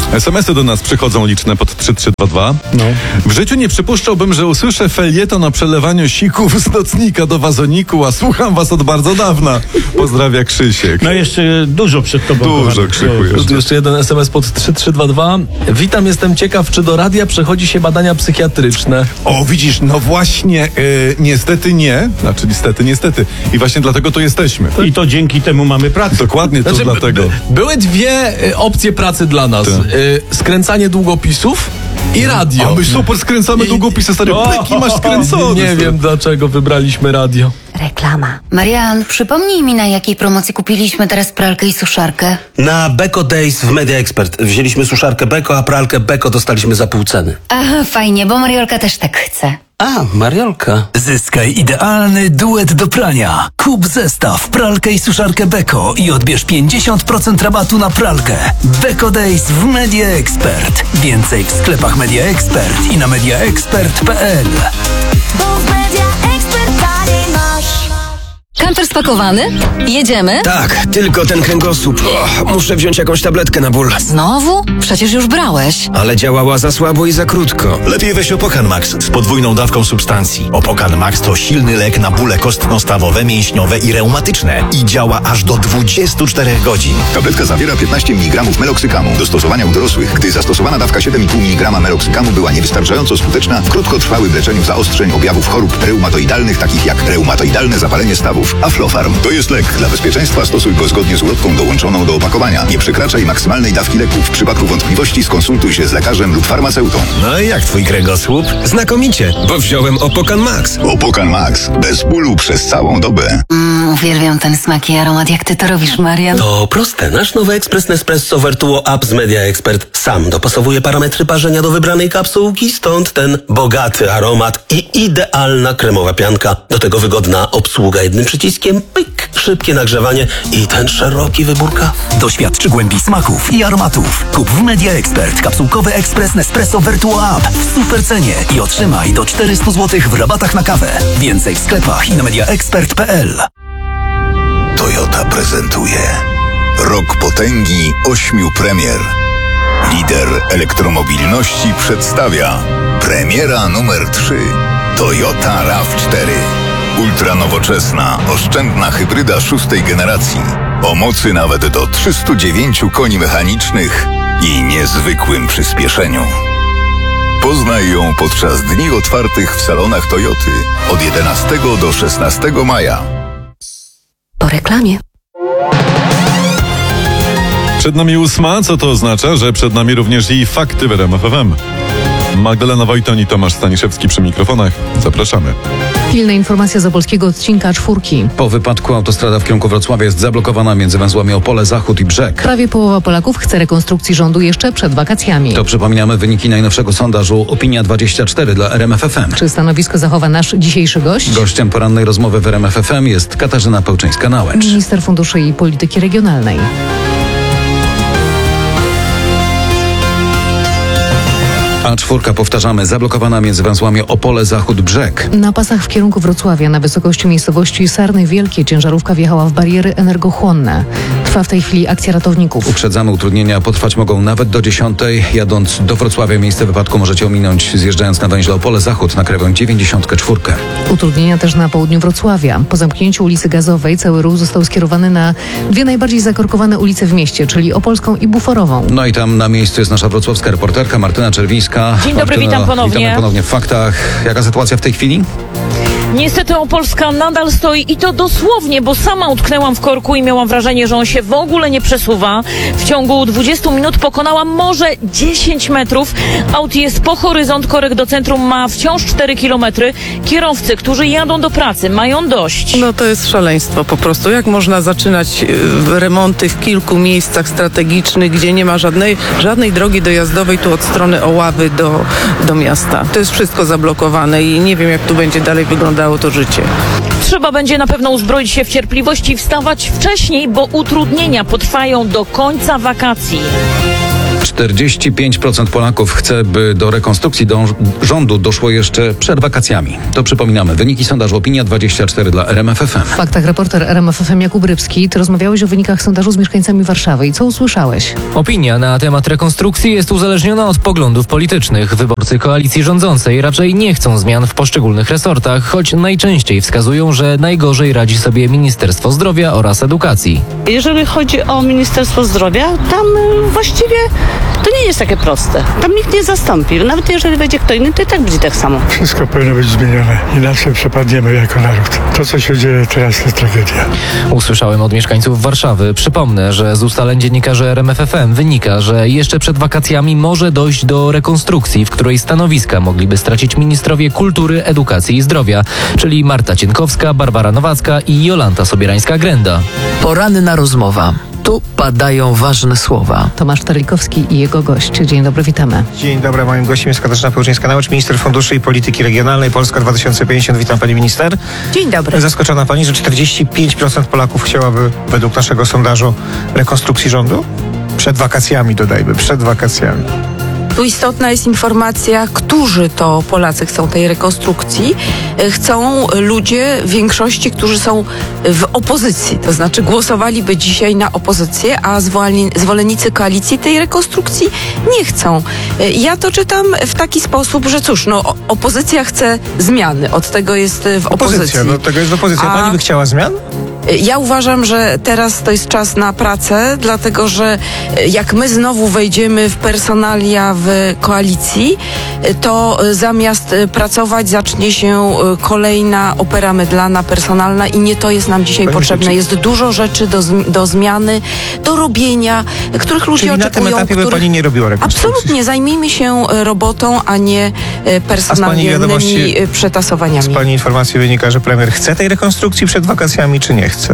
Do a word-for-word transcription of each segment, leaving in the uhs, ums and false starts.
es em esy do nas przychodzą liczne pod trzy trzy dwa dwa. No. W życiu nie przypuszczałbym, że usłyszę felieton o przelewaniu sików z nocnika do wazoniku, a słucham was od bardzo dawna. Pozdrawia Krzysiek. No jeszcze dużo przed tobą. Dużo, kochany. Krzyku, No, jeszcze. Tu jeszcze jeden es em es pod trzy trzy dwa dwa. Witam, jestem ciekaw, czy do radia przechodzi się badania psychiatryczne. O, widzisz, no właśnie, yy, niestety nie. Znaczy niestety, niestety. I właśnie dlatego tu jesteśmy. I to dzięki temu mamy pracę. Dokładnie to Znaczy, dlatego. by- były dwie y, opcje pracy dla nas. Tak. Y, skręcanie długopisów i radio. A my super skręcamy I- długopisy, stary. O, Pyki masz skręcone. Nie stary. wiem, dlaczego wybraliśmy radio. Reklama. Marian, przypomnij mi, na jakiej promocji kupiliśmy teraz pralkę i suszarkę. Na Beko Days w Media Expert wzięliśmy suszarkę Beko, a pralkę Beko dostaliśmy za pół ceny. Aha, fajnie, bo Mariolka też tak chce. A, Mariolka. Zyskaj idealny duet do prania. Kup zestaw pralkę i suszarkę Beko i odbierz pięćdziesiąt procent rabatu na pralkę. Beko Days w Media Expert. Więcej w sklepach Media Expert i na media expert kropka p l. Kamper spakowany? Jedziemy? Tak, tylko ten kręgosłup. O, muszę wziąć jakąś tabletkę na ból. Znowu? Przecież już brałeś. Ale działała za słabo i za krótko. Lepiej weź Opokan Max z podwójną dawką substancji. Opokan Max to silny lek na bóle kostno-stawowe, mięśniowe i reumatyczne i działa aż do dwudziestu czterech godzin. Tabletka zawiera piętnaście miligramów meloksykamu. Do stosowania u dorosłych, gdy zastosowana dawka siedem i pół miligrama meloksykamu była niewystarczająco skuteczna, krótko trwały w leczeniu zaostrzeń objawów chorób reumatoidalnych, takich jak reumatoidalne zapalenie stawów. Aflofarm to jest lek. Dla bezpieczeństwa stosuj go zgodnie z ulotką dołączoną do opakowania. Nie przekraczaj maksymalnej dawki leku. W przypadku wątpliwości skonsultuj się z lekarzem lub farmaceutą. No i jak twój kręgosłup? Znakomicie, bo wziąłem Opokan Max. Opokan Max. Bez bólu przez całą dobę. Mm, uwielbiam ten smak i aromat. Jak ty to robisz, Marian? To proste. Nasz nowy ekspres Nespresso Vertuo Up z Media Expert sam dopasowuje parametry parzenia do wybranej kapsułki, stąd ten bogaty aromat i idealna kremowa pianka. Do tego wygodna obsługa jednym przyciskiem, pyk, szybkie nagrzewanie i ten szeroki wybór kaw. Doświadcz głębi smaków i aromatów. Kup w Media Expert kapsułkowy ekspres Nespresso Vertuo Up w super cenie i otrzymaj do czterysta złotych w rabatach na kawę. Więcej w sklepach i na media expert kropka p l. Toyota prezentuje Rok potęgi ośmiu premier. Lider elektromobilności przedstawia premiera numer trzy. Toyota raw cztery. Ultranowoczesna, oszczędna hybryda szóstej generacji. O mocy nawet do trzystu dziewięciu koni mechanicznych i niezwykłym przyspieszeniu. Poznaj ją podczas dni otwartych w salonach Toyoty od jedenastego do szesnastego maja. Po reklamie. Przed nami ósma, co to oznacza, że przed nami również i fakty w R M F F M. Magdalena Wojton i Tomasz Staniszewski przy mikrofonach. Zapraszamy. Pilna informacja z opolskiego odcinka czwórki. Po wypadku autostrada w kierunku Wrocławia jest zablokowana między węzłami Opole Zachód i Brzeg. Prawie połowa Polaków chce rekonstrukcji rządu jeszcze przed wakacjami. To przypominamy wyniki najnowszego sondażu Opinia dwadzieścia cztery dla R M F F M. Czy stanowisko zachowa nasz dzisiejszy gość? Gościem porannej rozmowy w R M F F M jest Katarzyna Pełczyńska-Nałęcz. Minister Funduszy i Polityki Regionalnej. A czwórka, powtarzamy, zablokowana między węzłami Opole Zachód Brzeg. Na pasach w kierunku Wrocławia na wysokości miejscowości Sarny Wielkie ciężarówka wjechała w bariery energochłonne. Trwa w tej chwili akcja ratowników. Uprzedzamy, utrudnienia potrwać mogą nawet do dziesiątej. Jadąc do Wrocławia miejsce wypadku możecie ominąć, zjeżdżając na węźle Opole Zachód na krajową dziewięćdziesiątkę cztery. Utrudnienia też na południu Wrocławia. Po zamknięciu ulicy Gazowej cały ruch został skierowany na dwie najbardziej zakorkowane ulice w mieście, czyli Opolską i Buforową. No i tam na miejscu jest nasza wrocławska reporterka Martyna Czerwińska. Dzień dobry, Martyno, witam ponownie. Witamy ponownie w faktach. Jaka sytuacja w tej chwili? Niestety Opolska nadal stoi i to dosłownie, bo sama utknęłam w korku i miałam wrażenie, że on się w ogóle nie przesuwa. W ciągu dwudziestu minut pokonałam może dziesięć metrów. Aut jest po horyzont, korek do centrum ma wciąż cztery kilometry. Kierowcy, którzy jadą do pracy, mają dość. No to jest szaleństwo po prostu. Jak można zaczynać y, remonty w kilku miejscach strategicznych, gdzie nie ma żadnej, żadnej drogi dojazdowej tu od strony Oławy do, do miasta. To jest wszystko zablokowane i nie wiem, jak tu będzie dalej wyglądało to życie. Trzeba będzie na pewno uzbroić się w cierpliwość i wstawać wcześniej, bo utrudnienia potrwają do końca wakacji. czterdzieści pięć procent Polaków chce, by do rekonstrukcji dąż- rządu doszło jeszcze przed wakacjami. To przypominamy. Wyniki sondażu Opinia dwadzieścia cztery dla R M F F M. W faktach reporter R M F F M Jakub Rybski. Ty rozmawiałeś o wynikach sondażu z mieszkańcami Warszawy i co usłyszałeś? Opinia na temat rekonstrukcji jest uzależniona od poglądów politycznych. Wyborcy koalicji rządzącej raczej nie chcą zmian w poszczególnych resortach, choć najczęściej wskazują, że najgorzej radzi sobie Ministerstwo Zdrowia oraz Edukacji. Jeżeli chodzi o Ministerstwo Zdrowia, tam y, właściwie to nie jest takie proste. Tam nikt nie zastąpi. Nawet jeżeli wejdzie kto inny, to i tak będzie tak samo. Wszystko powinno być zmienione. Inaczej przepadniemy jako naród. To, co się dzieje teraz, to tragedia. Usłyszałem od mieszkańców Warszawy. Przypomnę, że z ustaleń dziennikarzy R M F F M wynika, że jeszcze przed wakacjami może dojść do rekonstrukcji, w której stanowiska mogliby stracić ministrowie kultury, edukacji i zdrowia, czyli Marta Cienkowska, Barbara Nowacka i Jolanta Sobierańska-Grenda. Poranna rozmowa. Tu padają ważne słowa. Tomasz Terlikowski i jego gość. Dzień dobry, witamy. Dzień dobry, moim gościem jest Katarzyna Pełczyńska-Nałęcz, minister funduszy i polityki regionalnej Polska dwa tysiące pięćdziesiąt. Witam pani minister. Dzień dobry. Zaskoczona pani, że czterdzieści pięć procent Polaków chciałaby według naszego sondażu rekonstrukcji rządu? Przed wakacjami, dodajmy, przed wakacjami. Tu istotna jest informacja, którzy to Polacy chcą tej rekonstrukcji. Chcą ludzie w większości, którzy są w opozycji, to znaczy głosowaliby dzisiaj na opozycję, a zwolennicy koalicji tej rekonstrukcji nie chcą. Ja to czytam w taki sposób, że cóż, no opozycja chce zmiany, od tego jest w opozycji. Opozycja, no tego jest opozycja. A pani by chciała zmian? Ja uważam, że teraz to jest czas na pracę, dlatego że jak my znowu wejdziemy w personalia w koalicji, to zamiast pracować zacznie się kolejna opera mydlana, personalna i nie to jest nam dzisiaj Pani potrzebne. Jest dużo rzeczy do, do zmiany, do robienia, których ludzie Czyli oczekują. Na tym etapie by pani nie robiła rekonstrukcji? Absolutnie. Zajmijmy się robotą, a nie personalnymi przetasowaniami. Z pani informacji wynika, że premier chce tej rekonstrukcji przed wakacjami, czy nie chce?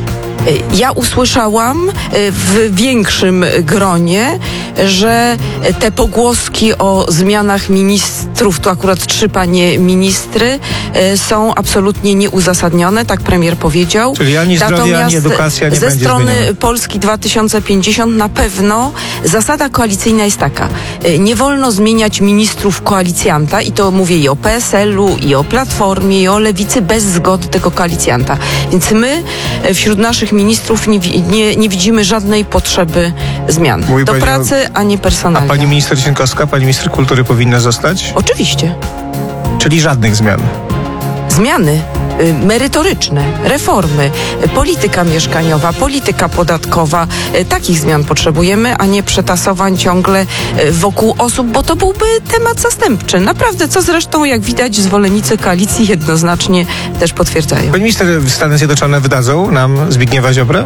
Ja usłyszałam w większym gronie, że te pogłoski o zmianach ministrów, tu akurat trzy panie ministry, są absolutnie nieuzasadnione, tak premier powiedział. Czyli ani zdrowie, Natomiast ani edukacja nie ze będzie strony zmieniona. Polski dwa tysiące pięćdziesiąt na pewno zasada koalicyjna jest taka. Nie wolno zmieniać ministrów koalicjanta i to mówię i o P S L u, i o Platformie, i o Lewicy bez zgody tego koalicjanta. Więc my wśród naszych ministrów nie, nie, nie widzimy żadnej potrzeby zmian. Mówi Do pani pracy, a nie personalnie. A pani minister Cienkowska, pani minister kultury powinna zostać? Oczywiście. Czyli żadnych zmian? Zmiany y, merytoryczne, reformy, y, polityka mieszkaniowa, polityka podatkowa. Y, takich zmian potrzebujemy, a nie przetasowań ciągle y, wokół osób, bo to byłby temat zastępczy. Naprawdę, co zresztą, jak widać, zwolennicy koalicji jednoznacznie też potwierdzają. Pani minister, Stany Zjednoczone wydadzą nam Zbigniewa Ziobrę?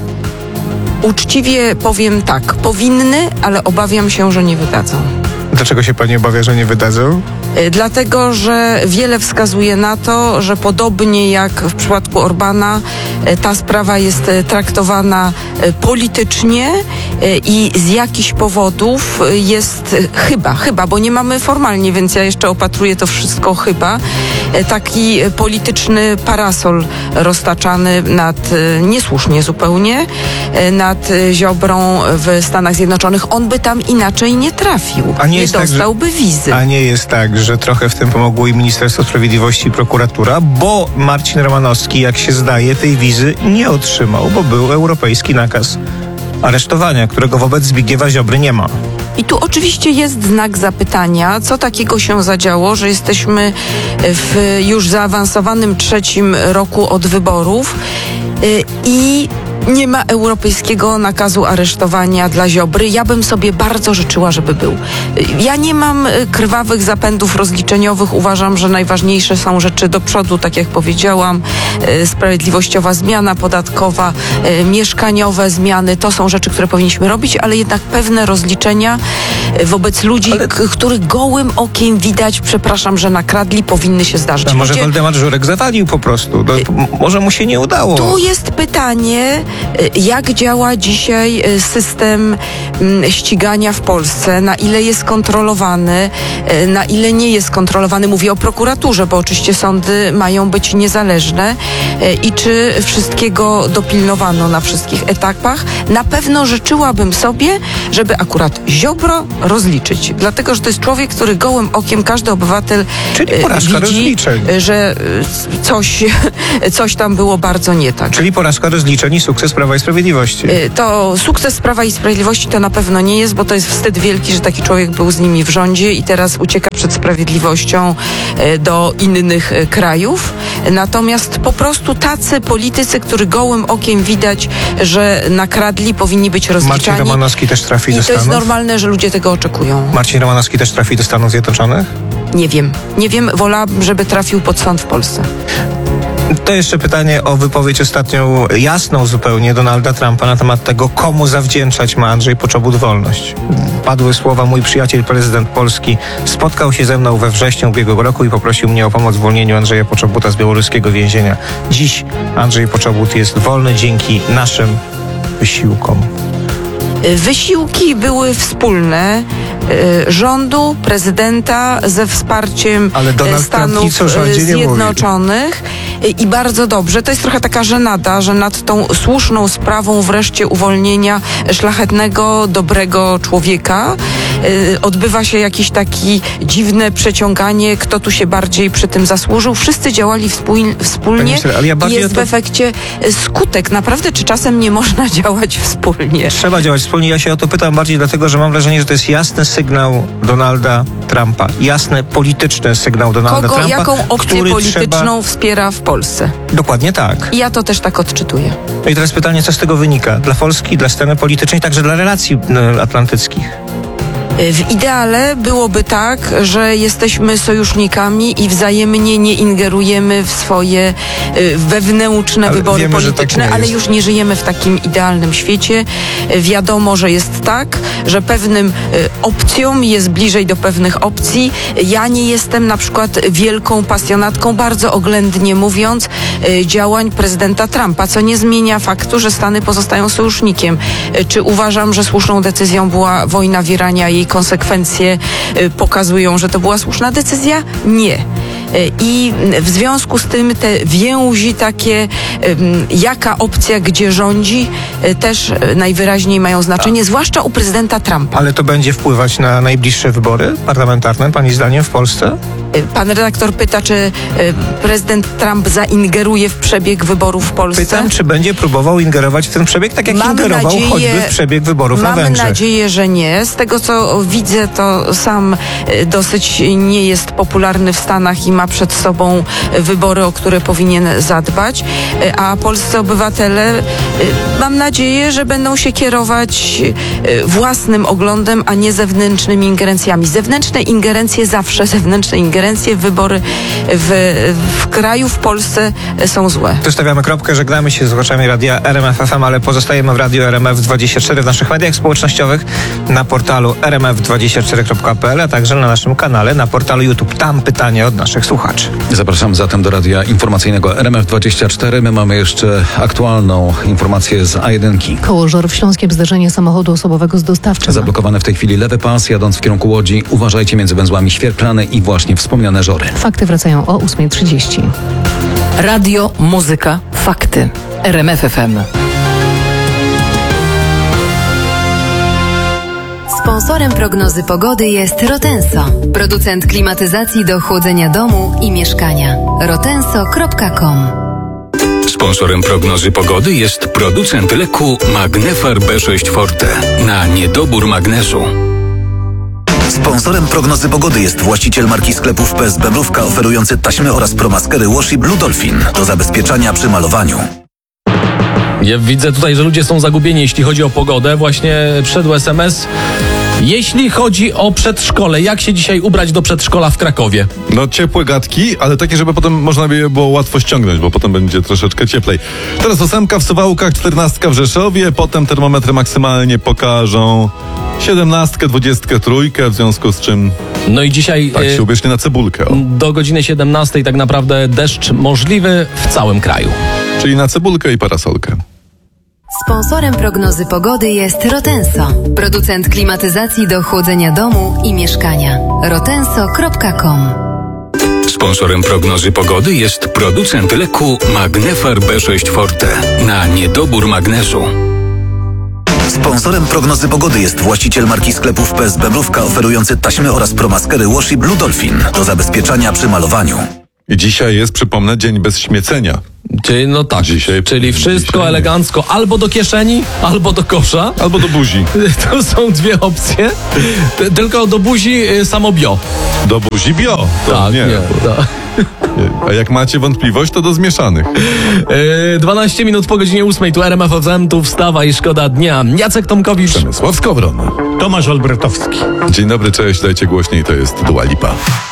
Uczciwie powiem tak, powinny, ale obawiam się, że nie wydadzą. Dlaczego się pani obawia, że nie wydadzą? Dlatego, że wiele wskazuje na to, że podobnie jak w przypadku Orbana, ta sprawa jest traktowana politycznie i z jakichś powodów jest chyba, chyba, bo nie mamy formalnie, więc ja jeszcze opatruję to wszystko chyba, taki polityczny parasol roztaczany nad, niesłusznie zupełnie, nad Ziobrą w Stanach Zjednoczonych. On by tam inaczej nie trafił. A nie, nie jest dostałby tak, że, wizy. A nie jest tak, że trochę w tym pomogło i Ministerstwo Sprawiedliwości i prokuratura, bo Marcin Romanowski, jak się zdaje, tej wizy nie otrzymał, bo był europejski nakaz aresztowania, którego wobec Zbigniewa Ziobry nie ma. I tu oczywiście jest znak zapytania, co takiego się zadziało, że jesteśmy w już zaawansowanym trzecim roku od wyborów yy, i nie ma europejskiego nakazu aresztowania dla Ziobry. Ja bym sobie bardzo życzyła, żeby był. Ja nie mam krwawych zapędów rozliczeniowych. Uważam, że najważniejsze są rzeczy do przodu, tak jak powiedziałam. Sprawiedliwościowa zmiana podatkowa, mieszkaniowe zmiany. To są rzeczy, które powinniśmy robić, ale jednak pewne rozliczenia wobec ludzi, ale... k- których gołym okiem widać, przepraszam, że nakradli, powinny się zdarzyć. A może Ludzie... Waldemar Żurek zawalił po prostu? Do, może mu się nie udało? Tu jest pytanie, jak działa dzisiaj system ścigania w Polsce, na ile jest kontrolowany, na ile nie jest kontrolowany. Mówię o prokuraturze, bo oczywiście sądy mają być niezależne e, i czy wszystkiego dopilnowano na wszystkich etapach. Na pewno życzyłabym sobie, żeby akurat Ziobro rozliczyć. Dlatego, że to jest człowiek, który gołym okiem każdy obywatel Czyli e, porażka widzi, rozliczeń. że e, coś, coś tam było bardzo nie tak. Czyli porażka rozliczeń i sukces Prawa i Sprawiedliwości. E, To sukces Prawa i Sprawiedliwości to na pewno nie jest, bo to jest wstyd wielki, że taki człowiek był z nimi w rządzie i teraz ucieka przed sprawiedliwością e, do innych e, krajów. Natomiast po prostu tacy politycy, którzy gołym okiem widać, że nakradli, powinni być rozliczani. Marcin Romanowski też trafi I do to jest Stanów? normalne, że ludzie tego oczekują. Marcin Romanowski też trafi do Stanów Zjednoczonych? Nie wiem. Nie wiem, wolałabym, żeby trafił pod sąd w Polsce. To jeszcze pytanie o wypowiedź ostatnią, jasną zupełnie, Donalda Trumpa na temat tego, komu zawdzięczać ma Andrzej Poczobut wolność. Padły słowa: mój przyjaciel, prezydent Polski, spotkał się ze mną we wrześniu ubiegłego roku i poprosił mnie o pomoc w uwolnieniu Andrzeja Poczobuta z białoruskiego więzienia. Dziś Andrzej Poczobut jest wolny dzięki naszym wysiłkom. Wysiłki były wspólne y, rządu, prezydenta ze wsparciem Ale Donald y, Stanów Trump nic o rządzie nie Zjednoczonych y, i bardzo dobrze. To jest trochę taka żenada, że nad tą słuszną sprawą wreszcie uwolnienia szlachetnego, dobrego człowieka y, odbywa się jakieś takie dziwne przeciąganie, kto tu się bardziej przy tym zasłużył. Wszyscy działali wspólnie, wspólnie minister, ale ja i bardziej jest to- w efekcie y, skutek. Naprawdę, czy czasem nie można działać wspólnie? Trzeba działać wspólnie. Ja się o to pytam bardziej dlatego, że mam wrażenie, że to jest jasny sygnał Donalda Trumpa. Jasny polityczny sygnał Donalda Kogo, Trumpa. jaką opcję który polityczną trzeba... wspiera w Polsce. Dokładnie tak. I ja to też tak odczytuję. No i teraz pytanie, co z tego wynika? Dla Polski, dla sceny politycznej, także dla relacji e, atlantyckich. W ideale byłoby tak, że jesteśmy sojusznikami i wzajemnie nie ingerujemy w swoje y, wewnętrzne Ale wybory wiemy, że tak polityczne, nie ale jest. już nie żyjemy w takim idealnym świecie. Y, Wiadomo, że jest tak, że pewnym y, opcjom jest bliżej do pewnych opcji. Ja nie jestem na przykład wielką pasjonatką, bardzo oględnie mówiąc, y, działań prezydenta Trumpa, co nie zmienia faktu, że Stany pozostają sojusznikiem. Y, Czy uważam, że słuszną decyzją była wojna w Iranie, a jej konsekwencje y, pokazują, że to była słuszna decyzja? Nie. Y, I w związku z tym te więzi takie, y, jaka opcja gdzie rządzi, y, też y, najwyraźniej mają znaczenie, zwłaszcza u prezydenta Trumpa. Ale to będzie wpływać na najbliższe wybory parlamentarne, pani zdaniem, w Polsce? Y, Pan redaktor pyta, czy y, prezydent Trump zaingeruje w przebieg wyborów w Polsce? Pytam, czy będzie próbował ingerować w ten przebieg, tak jak Mamy ingerował nadzieję- choćby w przebieg wyborów na Mamy Węgrzech. nadzieję, że nie. Z tego, co widzę, to sam y, dosyć nie jest popularny w Stanach i ma przed sobą wybory, o które powinien zadbać. Y, A polscy obywatele, y, mam nadzieję, że będą się kierować y, własnym oglądem, a nie zewnętrznymi ingerencjami. Zewnętrzne ingerencje zawsze, zewnętrzne ingerencje w wybory w, w kraju, w Polsce y, są złe. Tu stawiamy kropkę, żegnamy się z słuchaczami radia R M F F M, ale pozostajemy w radiu R M F dwadzieścia cztery w naszych mediach społecznościowych, na portalu r m f dwadzieścia cztery kropka p l, a także na naszym kanale, na portalu YouTube. Tam pytania od naszych słuchaczy. Zapraszam zatem do radia informacyjnego R M F dwadzieścia cztery. My mamy jeszcze aktualną informację z A jeden. Koło Żorów Śląskiem zdarzenie samochodu osobowego z dostawczym. Zablokowany w tej chwili lewy pas, jadąc w kierunku Łodzi. Uważajcie między węzłami Świerklany i właśnie wspomniane Żory. Fakty wracają o ósma trzydzieści. Radio, muzyka, fakty. R M F F M. Sponsorem prognozy pogody jest Rotenso, producent klimatyzacji do chłodzenia domu i mieszkania. rotenso kropka com. Sponsorem prognozy pogody jest producent leku Magnefar B sześć Forte na niedobór magnezu. Sponsorem prognozy pogody jest właściciel marki sklepów P S Bebrówka, oferujący taśmy oraz promaskery Washi Blue Dolphin do zabezpieczania przy malowaniu. Ja widzę tutaj, że ludzie są zagubieni, jeśli chodzi o pogodę. Właśnie wszedł es em es. Jeśli chodzi o przedszkole, jak się dzisiaj ubrać do przedszkola w Krakowie? No ciepłe gadki, ale takie, żeby potem można by je było łatwo ściągnąć, bo potem będzie troszeczkę cieplej. Teraz ósemka w Suwałkach, czternastka w Rzeszowie, potem termometry maksymalnie pokażą siedemnastkę, dwudziestkę, trójkę, w związku z czym No i dzisiaj tak się ubierzcie na cebulkę. O. do godziny siedemnastej tak naprawdę deszcz możliwy w całym kraju. Czyli na cebulkę i parasolkę. Sponsorem prognozy pogody jest Rotenso, producent klimatyzacji do chłodzenia domu i mieszkania. rotenso kropka com. Sponsorem prognozy pogody jest producent leku Magnefar B sześć Forte na niedobór magnezu. Sponsorem prognozy pogody jest właściciel marki sklepów P S Bebrówka oferujący taśmy oraz promaskery Washi Blue Dolphin do zabezpieczania przy malowaniu. I dzisiaj jest, przypomnę, dzień bez śmiecenia. Czyli no tak, dzisiaj, czyli wszystko dzisiaj elegancko, albo do kieszeni, albo do kosza. Albo do buzi. To są dwie opcje. T- tylko do buzi y, samo bio. Do buzi bio? To tak, nie. nie tak. A jak macie wątpliwość, to do zmieszanych. Yy, dwanaście minut po godzinie ósmej, tu R M F F M, tu wstawa i szkoda dnia. Jacek Tomkowicz. Przemysław Skowron. Tomasz Olbratowski. Dzień dobry, cześć, dajcie głośniej, to jest Dua Lipa.